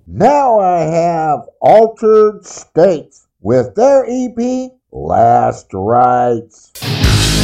Now I have Altered States with their EP Last Rites.